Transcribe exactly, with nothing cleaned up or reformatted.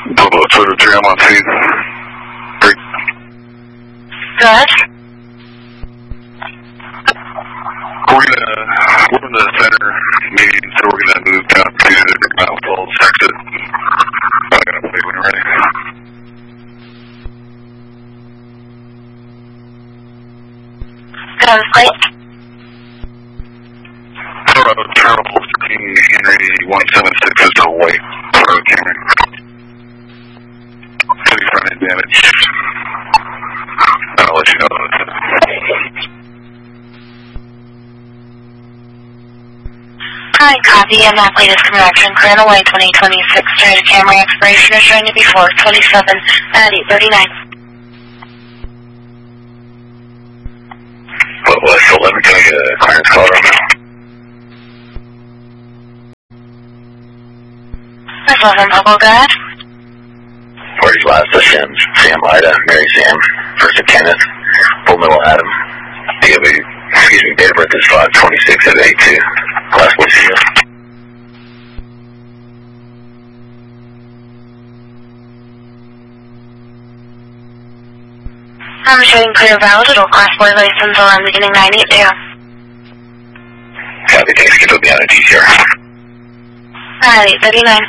Double Twitter three, I'm on scene. Great. Good. We're gonna, we're in the center meeting, so we're gonna move down to the Mount Falls exit. I'm gonna play when you're ready. Good, great. Road, Charles fifteen Henry one seven six is a white road Camry. City front end damage. I'll let you know. Hi, copy. I'm that latest correction. Grand Away twenty twenty-six Toyota Camry expiration is showing to be four twenty-seven at eight thirty-nine. What was eleven? Can I get a clearance call on that? This wasn't Bubble Good. Where's last of Sims? Sam Ida, Mary Sam, first of Kenneth, Bull Middle Adam. D W, excuse me, date of birth is five twenty-six at eight two. Class one C U. I'm showing clear valid or class boy license on beginning nine eight two. Copy, thanks. Get to be on a T C R. At eight thirty-nine.